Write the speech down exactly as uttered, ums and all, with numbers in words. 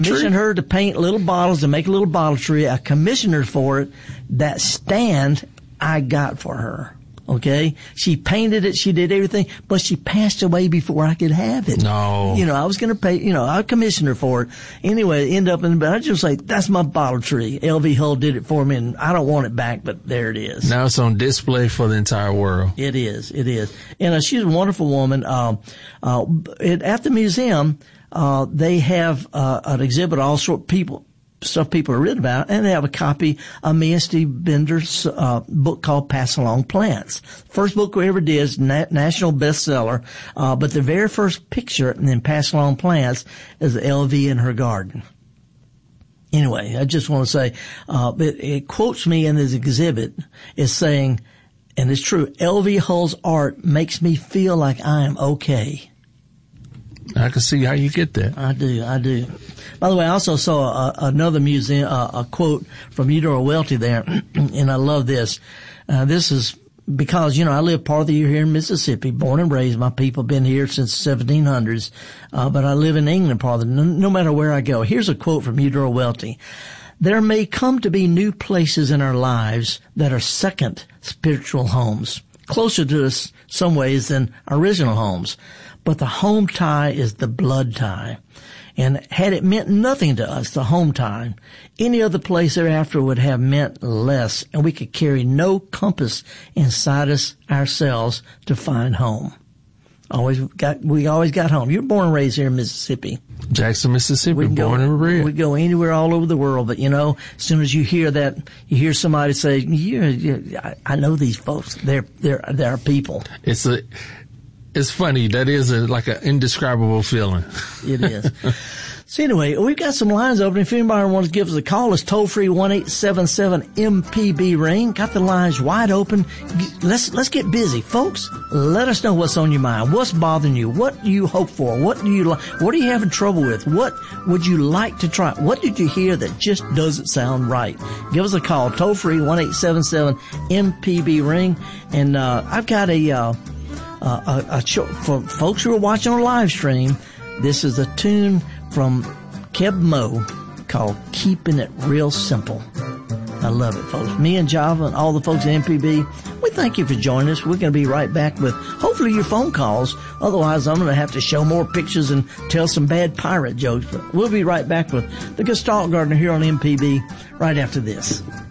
commissioned her to paint little bottles and make a little bottle tree. I commissioned her for it. That stand I got for her. Okay? She painted it. She did everything, but she passed away before I could have it. No. You know, I was going to pay, you know, I commissioned her for it. Anyway, it ended up in, but I just like, that's my bottle tree. L V Hull did it for me, and I don't want it back, but there it is. Now it's on display for the entire world. It is. It is. And uh, she's a wonderful woman. Uh, uh, it, at the museum, uh, they have uh, an exhibit of all sorts of people. Stuff people have written about, and they have a copy of me and Steve Bender's uh, book called Pass Along Plants. First book we ever did is na- national bestseller, uh, but the very first picture in Pass Along Plants is L V in her garden. Anyway, I just want to say, uh, it, it quotes me in this exhibit as saying, and it's true, L V Hull's art makes me feel like I am okay. I can see how you get that. I do, I do. By the way, I also saw a, another museum, uh, a quote from Eudora Welty there, and I love this. Uh, this is because, you know, I live part of the year here in Mississippi, born and raised. My people have been here since the seventeen hundreds, uh, but I live in England part of the, no, no matter where I go. Here's a quote from Eudora Welty. There may come to be new places in our lives that are second spiritual homes, closer to us some ways than original homes. But the home tie is the blood tie. And had it meant nothing to us, the home tie, any other place thereafter would have meant less, and we could carry no compass inside us ourselves to find home. Always got, we always got home. You're born and raised here in Mississippi. Jackson, Mississippi, we born go, and reared. We go anywhere all over the world, but you know, as soon as you hear that, you hear somebody say, yeah, yeah I, I know these folks. They're, they're, they're people. It's a, It's funny. That is a, like an indescribable feeling. It is. So anyway, we've got some lines open. If anybody wants to give us a call, it's toll free one eight seven seven M P B ring. Got the lines wide open. Let's let's get busy, folks. Let us know what's on your mind. What's bothering you? What do you hope for? What do you like? What are you having trouble with? What would you like to try? What did you hear that just doesn't sound right? Give us a call. Toll free one eight seven seven M P B ring. And uh I've got a uh Uh, a, a show, for folks who are watching on live stream, this is a tune from Keb Mo called Keeping It Real Simple. I love it, folks. Me and Java and all the folks at M P B, we thank you for joining us. We're going to be right back with hopefully your phone calls. Otherwise, I'm going to have to show more pictures and tell some bad pirate jokes. But we'll be right back with the Gestalt Gardener here on M P B right after this.